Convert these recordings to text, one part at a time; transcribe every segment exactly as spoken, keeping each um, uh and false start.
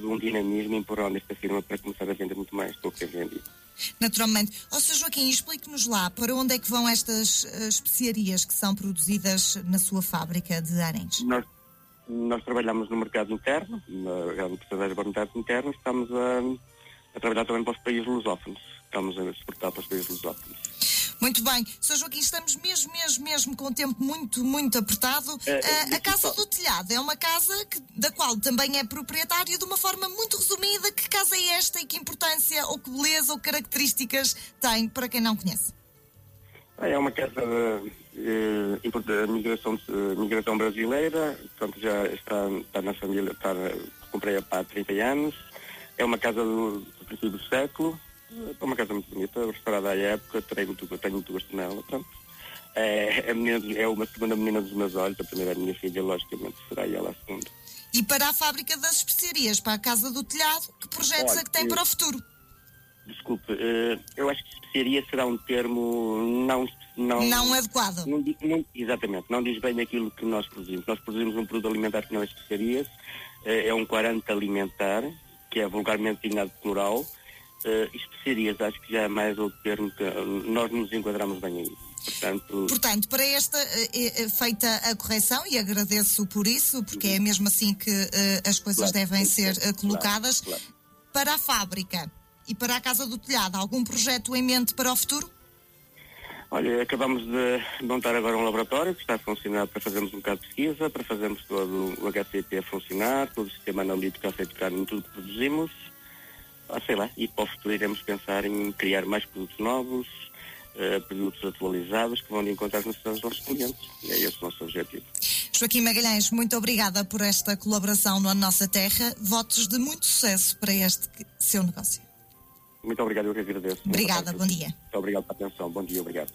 todo um dinamismo empurrando esta firma para começar a vender muito mais do que é vendido. Naturalmente. Ó senhor Joaquim, explique-nos lá para onde é que vão estas uh, especiarias que são produzidas na sua fábrica de Arenys. Nós, nós trabalhamos no mercado interno, na grande porcentagem do mercado interno, estamos a, a trabalhar também para os países lusófonos. Estamos a exportar para os países lusófonos. Muito bem. senhor Joaquim, estamos mesmo, mesmo, mesmo com o tempo muito, muito apertado. É, a, a Casa do Telhado é uma casa que, da qual também é proprietário, de uma forma muito resumida. Que casa é esta e que importância, ou que beleza, ou características tem, para quem não conhece? É uma casa de, de, de migração, de migração brasileira, portanto já está, está na família, está, comprei há trinta anos. É uma casa do, do princípio do século. É uma casa muito bonita, restaurada à época, tenho muito, tenho muito gosto nela, pronto. É, é, menina, é uma segunda menina dos meus olhos, a primeira é a minha filha, logicamente será ela a segunda. E para a fábrica das especiarias, para a Casa do Telhado, que projetos Olha, é que tem para o futuro? Desculpe, eu acho que especiaria será um termo não... Não, não adequado. Não, não, exatamente, não diz bem aquilo que nós produzimos. Nós produzimos um produto alimentar que não é especiarias, é um corante alimentar, que é vulgarmente designado plural. Uh, especiarias, acho que já é mais o termo que nós nos enquadramos bem aí. Portanto, Portanto para esta, é, é feita a correção, e agradeço por isso, porque uhum. é mesmo assim que uh, as coisas claro, devem ser uh, colocadas. Claro, claro. Para a fábrica e para a Casa do Telhado, algum projeto em mente para o futuro? Olha, acabamos de montar agora um laboratório que está a funcionar para fazermos um bocado de pesquisa, para fazermos todo o H C P a funcionar, todo o sistema analítico a ser tocado em tudo que produzimos. Ah, sei lá, e para o futuro iremos pensar em criar mais produtos novos, uh, produtos atualizados que vão de encontrar as necessidades dos nossos clientes. E é esse o nosso objetivo. Joaquim Magalhães, muito obrigada por esta colaboração na Nossa Terra. Votos de muito sucesso para este seu negócio. Muito obrigado, eu que agradeço. Obrigada, bom dia. Muito obrigado pela atenção, bom dia, obrigado.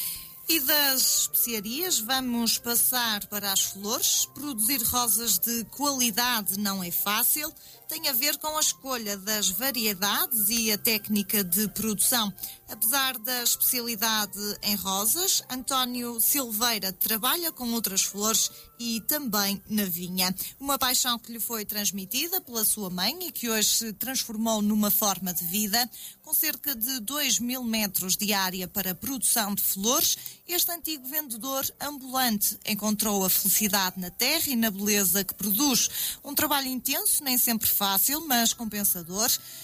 E das especiarias vamos passar para as flores. Produzir rosas de qualidade não é fácil. Tem a ver com a escolha das variedades e a técnica de produção. Apesar da especialidade em rosas, António Silveira trabalha com outras flores e também na vinha. Uma paixão que lhe foi transmitida pela sua mãe e que hoje se transformou numa forma de vida. Com cerca de dois mil metros de área para a produção de flores, este antigo vendedor ambulante encontrou a felicidade na terra e na beleza que produz. Um trabalho intenso, nem sempre fácil, mas compensador.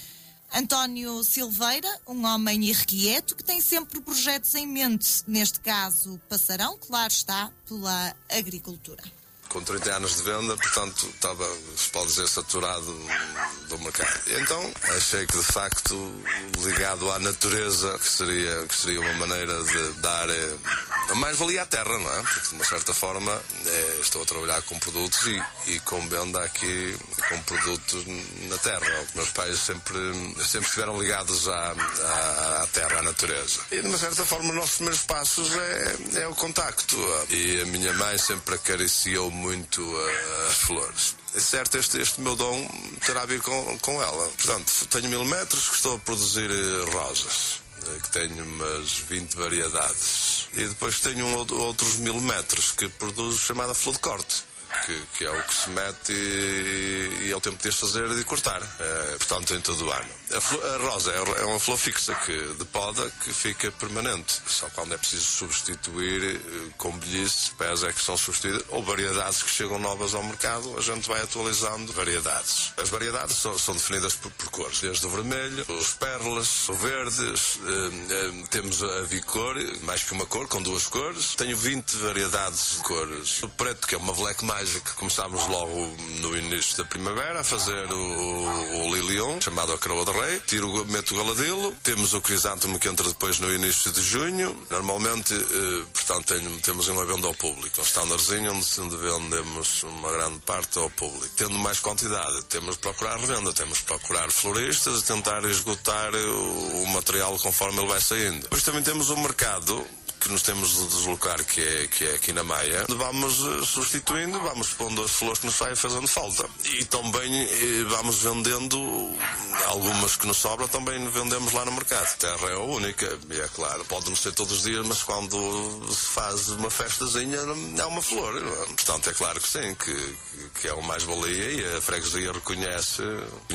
António Silveira, um homem irrequieto que tem sempre projetos em mente. Neste caso, passarão, claro está, pela agricultura. Com trinta anos de venda, portanto, estava, se pode dizer, saturado do mercado. E então, achei que, de facto, ligado à natureza, que seria, que seria uma maneira de dar eh, a mais-valia à terra, não é? Porque, de uma certa forma, eh, estou a trabalhar com produtos e, e com venda aqui, com produtos na terra. Os meus pais sempre, sempre estiveram ligados à, à, à terra, à natureza. E, de uma certa forma, os nossos primeiros passos é, é o contacto. E a minha mãe sempre acariciou muito uh, as flores. É certo, este, este meu dom terá a ver com, com ela. Portanto, tenho mil metros que estou a produzir uh, rosas, uh, que tenho umas vinte variedades. E depois tenho um, outros mil metros que produzo chamada flor de corte. Que, que é o que se mete e, e é o tempo de as fazer e de cortar, é, portanto em todo o ano. A, flor, a rosa é, é uma flor fixa que, de poda que fica permanente, só quando é preciso substituir com velhice, pés é que são substituídas, ou variedades que chegam novas ao mercado, a gente vai atualizando variedades. As variedades são, são definidas por, por cores, desde o vermelho, os perlas, o verde, eh, eh, temos a bicor, mais que uma cor, com duas cores, tenho vinte variedades de cores. O preto, que é uma black magic, que começámos logo no início da primavera a fazer o, o lilion, chamado a coroa de rei, tiro, meto o galadilo, temos o crisântemo que entra depois no início de junho, normalmente, eh, portanto, tenho, temos uma venda ao público, um standardzinho onde, onde vendemos uma grande parte ao público. Tendo mais quantidade, temos de procurar revenda, temos de procurar floristas e tentar esgotar o, o material conforme ele vai saindo. Depois também temos o mercado, que nos temos de deslocar, que é, que é aqui na Maia, vamos uh, substituindo, vamos pondo as flores que nos saem fazendo falta. E também eh, vamos vendendo algumas que nos sobram, também vendemos lá no mercado. A terra é a única, e é claro, pode não ser todos os dias, mas quando se faz uma festazinha é uma flor. Portanto, é claro que sim, que, que é o mais-valia e a freguesia reconhece